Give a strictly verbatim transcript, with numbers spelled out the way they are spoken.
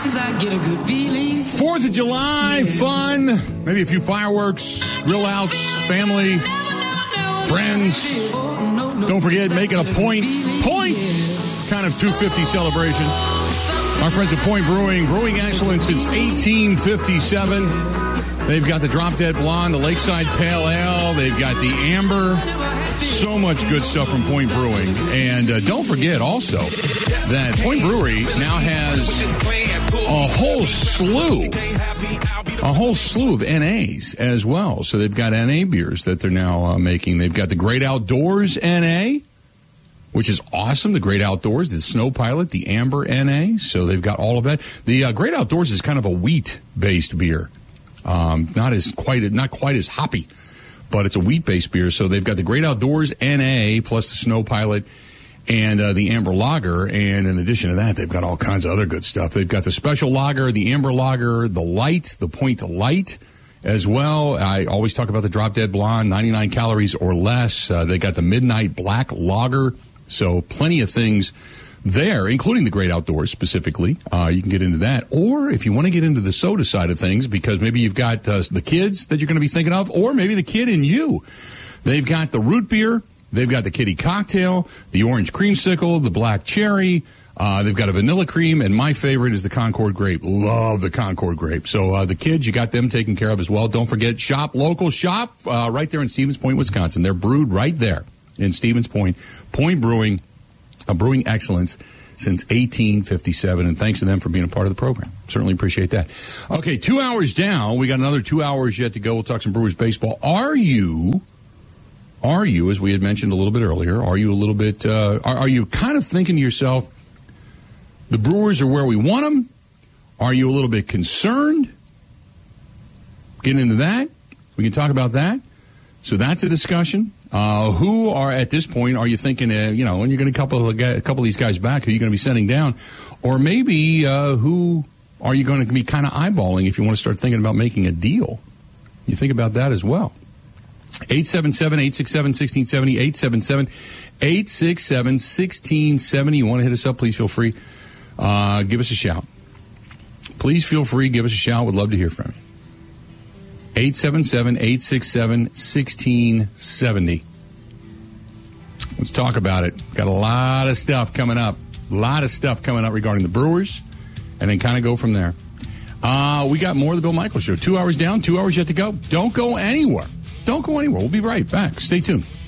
Sometimes I get a good feeling. Fourth of July, fun. Maybe a few fireworks, grill outs, family, friends. Don't forget, making a point, points, kind of two fifty celebration. Our friends at Point Brewing, brewing excellence since eighteen fifty-seven. They've got the Drop Dead Blonde, the Lakeside Pale Ale. They've got the Amber. So much good stuff from Point Brewing. And uh, don't forget also that Point Brewery now has a whole slew, a whole slew of N As as well. So they've got N A beers that they're now uh, making. They've got the Great Outdoors N A, which is awesome. The Great Outdoors, the Snow Pilot, the Amber N A. So they've got all of that. The uh, Great Outdoors is kind of a wheat-based beer. Um, not as quite, not quite as hoppy, but it's a wheat-based beer. So they've got the Great Outdoors N A plus the Snow Pilot and uh, the Amber Lager. And in addition to that, they've got all kinds of other good stuff. They've got the Special Lager, the Amber Lager, the Light, the Point Light as well. I always talk about the Drop Dead Blonde, ninety-nine calories or less. Uh, they got the Midnight Black Lager. So plenty of things there, including the Great Outdoors specifically. Uh, you can get into that. Or if you want to get into the soda side of things, because maybe you've got uh, the kids that you're going to be thinking of, or maybe the kid in you. They've got the root beer. They've got the kitty cocktail, the orange creamsicle, the black cherry. Uh, they've got a vanilla cream, and my favorite is the Concord grape. Love the Concord grape. So uh, the kids, you got them taken care of as well. Don't forget, shop local, shop uh, right there in Stevens Point, Wisconsin. They're brewed right there in Stevens Point. Point Brewing. A brewing excellence since eighteen fifty-seven, and thanks to them for being a part of the program. Certainly appreciate that. Okay, two hours down. We got another two hours yet to go. We'll talk some Brewers baseball. Are you, are you, as we had mentioned a little bit earlier, are you a little bit, uh, are, are you kind of thinking to yourself, the Brewers are where we want them? Are you a little bit concerned? Getting into that. We can talk about that. So that's a discussion. Uh, who are, at this point, are you thinking, uh, you know, when you're going to couple a couple of these guys back, who are you going to be sending down? Or maybe uh, who are you going to be kind of eyeballing if you want to start thinking about making a deal? You think about that as well. eight seven seven, eight six seven, one six seven zero, eight seven seven, eight six seven, one six seven zero. You want to hit us up, please feel free. Uh, give us a shout. Please feel free, give us a shout. We'd love to hear from you. eight seven seven, eight six seven, one six seven zero. Let's talk about it. Got a lot of stuff coming up. A lot of stuff coming up regarding the Brewers, and then kind of go from there. Uh, we got more of the Bill Michaels Show. Two hours down, two hours yet to go. Don't go anywhere. Don't go anywhere. We'll be right back. Stay tuned.